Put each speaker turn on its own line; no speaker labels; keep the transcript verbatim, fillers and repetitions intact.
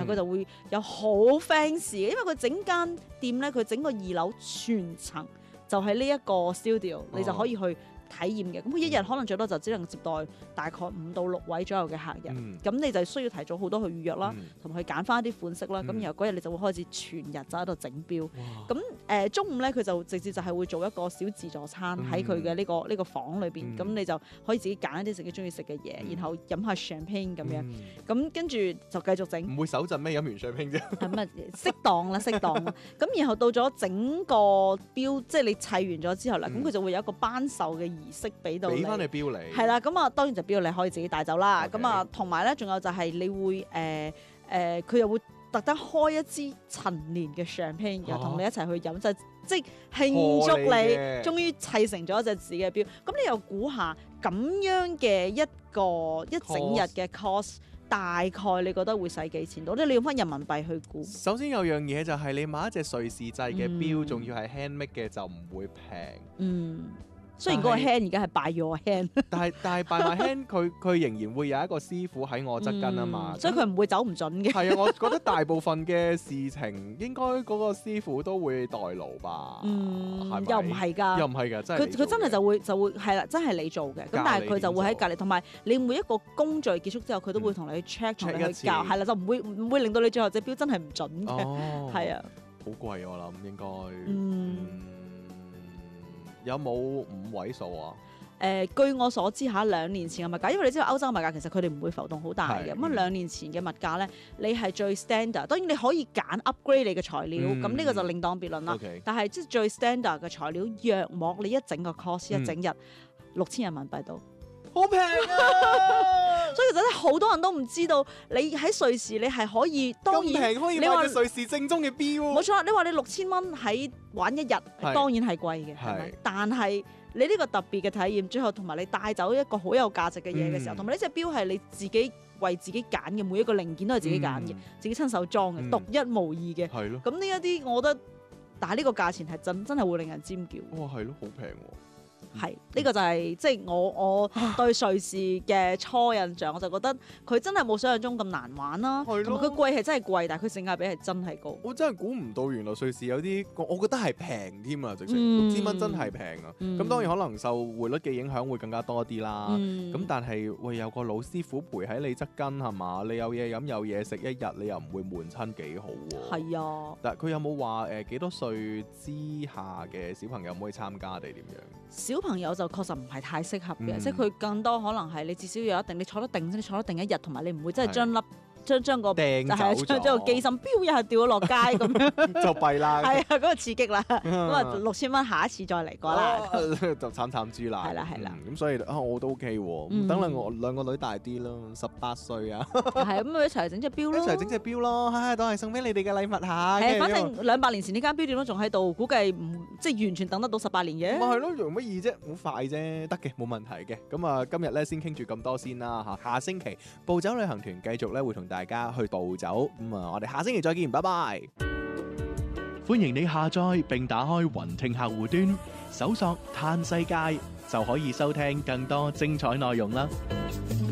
後佢就會有好 fancy 嘅，因為佢整間店咧，佢整個二樓全層就係呢一個 studio，、哦、你就可以去體驗嘅。咁佢一日可能最多就只能接待大概五到六位左右嘅客人，咁、嗯、你就需要提早好多去預約啦，同埋、嗯、去揀翻一啲款式啦。咁、嗯、然後嗰日你就會開始全日就喺度整錶。咁誒、呃、中午咧佢就直接就係會做一個小自助餐喺佢嘅呢個呢、呢個房裏邊，咁、嗯、你就可以自己揀一啲自己中意食嘅嘢，嗯、然後飲下 champagne 咁樣。咁跟住就繼續整。唔
會手震咩？飲完 champagne 啫。
咁啊適當啦，適當啦。咁然後到咗整個錶，即係你砌完咗之後啦，咁佢、嗯、就會有一個頒授嘅儀式俾到你，俾
翻你錶你，
係啦，咁啊當然就錶你可以自己帶走啦。咁啊同埋咧，仲有就係你會誒誒，佢、呃呃、又會特登開一支陳年嘅 champagne，又同你一齊去飲，就即係慶祝你終於砌成咗一隻自己嘅錶。咁你又估下咁樣嘅一個一整日嘅 cost， 大概你覺得會使幾錢到？即係你用翻人民幣去估。
首先有樣嘢就係你買一隻瑞士製嘅錶，仲、嗯、要係 handmade 嘅，就唔會平。
嗯。雖然嗰個 hand 而家係 by your hand，
但係但係 by my hand 佢佢仍然會有一個師傅喺我側跟啊嘛，
嗯、所以佢唔會走唔準嘅。
係啊，我覺得大部分嘅事情應該嗰個師傅都會代勞吧。
嗯，
係咪？
又唔係㗎，
又唔係㗎，真係
佢佢真係就會就會係啦，真係你做嘅。咁但係佢就會喺隔離，同埋你每一個工序結束之後，佢都會同你去 check 同、嗯、你去教，係啦，就唔會唔會令到你最後隻錶真係唔準嘅。哦，係啊，
好貴我諗應該。
嗯。
嗯，有冇五位數啊？
誒、呃，據我所知嚇，兩年前嘅物價，因為你知道歐洲物價其實佢哋唔會浮動好大嘅。咁啊，兩年前嘅物價咧，你係最 standard。當然你可以揀 upgrade 你嘅材料，咁呢、嗯、個就另當別論啦。Okay. 但係即係最 standard 嘅材料，約莫你一整個 cost、嗯、一整日六千人民幣到，
好平啊！
所以其實咧，好多人都唔知道你喺瑞士你係可以當然
咁平可以買隻瑞士正宗嘅錶。
冇錯，你話你六千蚊喺玩一日，當然係貴嘅，係咪？但係你呢個特別嘅體驗，最後同埋你帶走一個好有價值嘅嘢嘅時候，同埋呢隻錶係你自己為自己揀嘅，每一個零件都係自己揀嘅，嗯、自己親手裝嘅，獨、嗯、一無二嘅。係咯。咁呢一啲，我覺得，但係呢個價錢係真真係會令人尖叫。
哇，係咯，好平喎！
係，呢、這個就係即係我我對瑞士嘅初印象，我就覺得佢真係冇想象中咁難玩啦。係咯，佢貴係真係貴，但係佢性價比係真係高。
我真係估唔到，原來瑞士有啲，我覺得係平添啊！直情六千蚊真係平啊！咁、嗯、當然可能受匯率嘅影響會更加多啲啦。咁、嗯、但係會有個老師傅陪喺你側跟係嘛？你有嘢飲有嘢食一日，你又唔會悶親，幾好喎。係啊，但係佢有冇話誒幾多歲之下嘅小朋友唔可以參加定點樣？
小朋友就確實唔係太適合嘅，嗯、即係佢更多可能係你至少要有一定，你坐得定先，你坐得定一日，同埋你唔會真係將粒將將個
掟走咗，
將將個機芯飆一下掉咗落街咁樣
就弊啦。
係啊，嗰個刺激啦。咁啊六千蚊下一次再嚟過啦，
就慘慘豬啦。
係啦係啦。
咁、嗯、所以啊我都 OK 喎，嗯、等兩個兩個女大啲咯，十八歲啊。係
咁，一齊整隻錶咯，
一齊整隻錶咯，唉，當係送俾你哋嘅禮物下。
係，反正兩百年前呢間錶店都仲喺度，估計唔即係完全等得到十八年嘅。
咪係咯，容乜易啫，好快啫，得嘅，冇問題嘅。咁啊，今日咧先傾住咁多先啦嚇，下星期暴走旅行團繼續咧會同大家去暴走，咁啊，我哋下星期再見，拜拜。
歡迎你下載並打開雲聽客戶端，搜索嘆世界就可以收聽更多精彩內容啦。